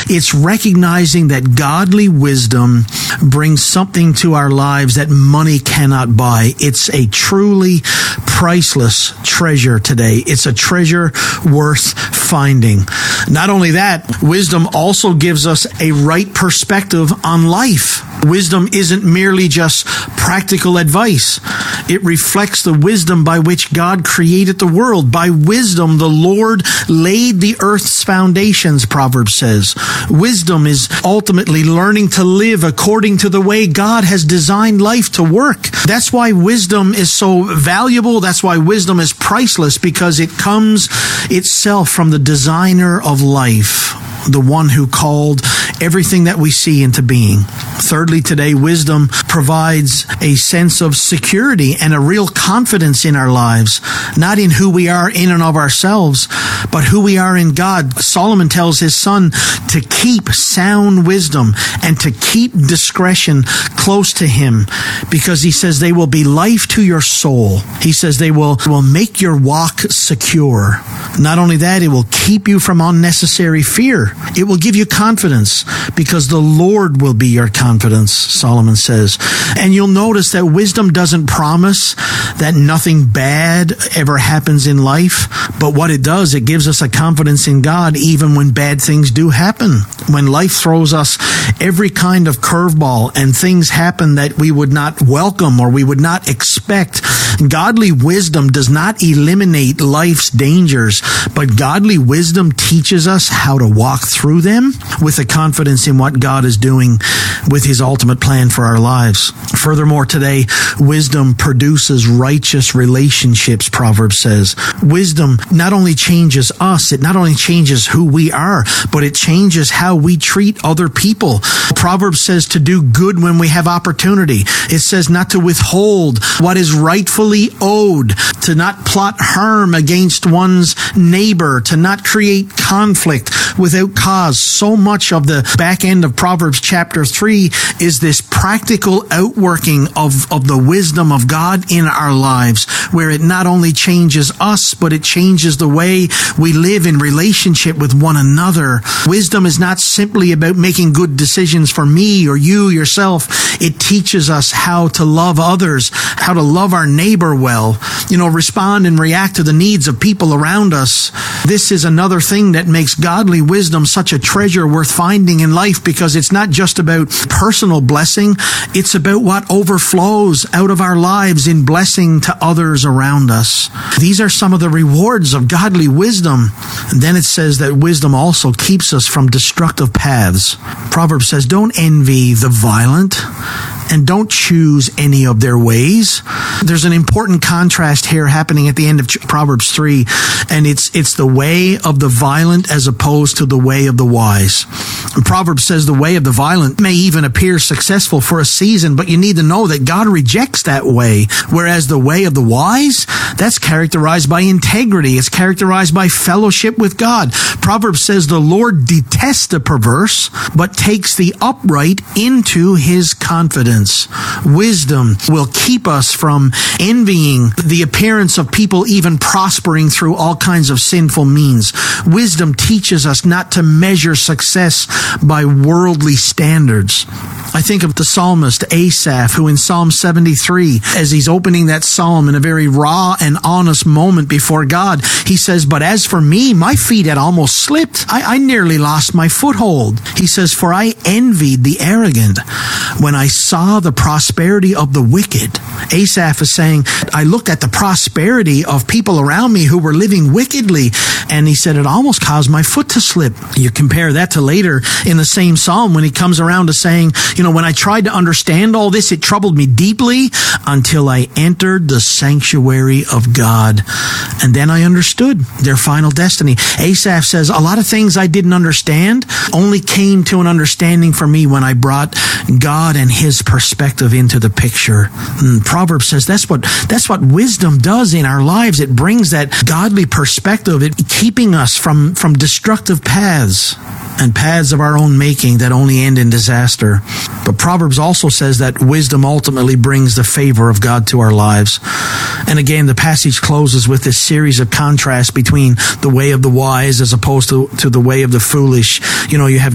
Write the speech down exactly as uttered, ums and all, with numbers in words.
It's recognizing that godly wisdom brings something to our lives that money cannot buy. It's a truly priceless treasure today. It's a treasure worth finding. Not only that, wisdom also gives us a right perspective on life. Wisdom isn't merely just practical advice. It reflects the wisdom by which God created the world. By wisdom, the Lord laid the earth's foundations, Proverbs says. Wisdom is ultimately learning to live according to the way God has designed life to work. That's why wisdom is so valuable. That's why wisdom is priceless, because it comes itself from the designer of life, the one who called everything that we see into being. Thirdly, today, wisdom provides a sense of security and a real confidence in our lives, not in who we are in and of ourselves, but who we are in God. Solomon tells his son to keep sound wisdom and to keep discretion close to him, because he says they will be life to your soul. He says they will, will make your walk secure. Not only that, it will keep you from unnecessary fear. It will give you confidence, because the Lord will be your confidence, Solomon says. And you'll notice that wisdom doesn't promise that nothing bad ever happens in life, but what it does, it gives us a confidence in God even when bad things do happen. When life throws us every kind of curveball and things happen that we would not welcome or we would not expect, godly wisdom does not eliminate life's dangers, but godly wisdom teaches us how to walk through them with a confidence in what God is doing with his ultimate plan for our lives. Furthermore, today, wisdom produces righteous relationships, Proverbs says. Wisdom not only changes us, it not only changes who we are, but it changes how we treat other people. Proverbs says to do good when we have opportunity. It says not to withhold what is rightfully owed, to not plot harm against one's neighbor, to not create conflict without cause. So much of the back end of Proverbs chapter three is this practical outworking of, of the wisdom of God in our lives, where it not only changes us, but it changes the way we live in relationship with one another. Wisdom is not simply about making good decisions for me or you yourself. It teaches us how to love others, how to love our neighbor well, you know, respond and react to the needs of people around us. This is another thing that makes godly wisdom such a treasure worth finding in life, because it's not just about personal blessing. It's about what overflows out of our lives in blessing to others around us. These are some of the rewards of godly wisdom. And then it says that wisdom also keeps us from destructive paths. Proverbs says, don't envy the violent and don't choose any of their ways. There's an important contrast here happening at the end of Proverbs three, and it's it's the way of the violent as opposed to the way of the wise. And Proverbs says the way of the violent may even appear successful for a season, but you need to know that God rejects that way, whereas the way of the wise, that's characterized by integrity. It's characterized by fellowship with God. Proverbs says the Lord detests the perverse, but takes the upright into his confidence. Wisdom will keep us from envying the appearance of people even prospering through all kinds of sinful means. Wisdom teaches us not to measure success by worldly standards. I think of the psalmist Asaph, who in Psalm seventy-three, as he's opening that psalm in a very raw and honest moment before God, he says, but as for me, my feet had almost slipped. I, I nearly lost my foothold. He says, for I envied the arrogant when I saw the prosperity of the wicked. Asaph is saying, I looked at the prosperity of people around me who were living wickedly, and he said, it almost caused my foot to slip. You compare that to later in the same psalm when he comes around to saying, you know, when I tried to understand all this, it troubled me deeply until I entered the sanctuary of God. And then I understood their final destiny. Asaph says, a lot of things I didn't understand only came to an understanding for me when I brought God and his perspective into the picture. And Proverbs says that's what that's what wisdom does in our lives. It brings that godly perspective, it keeping us from, from destructive paths and paths of our own making that only end in disaster. But Proverbs also says that wisdom ultimately brings the favor of God to our lives. And again, the passage closes with this series of contrasts between the way of the wise as opposed to, to the way of the foolish. You know, you have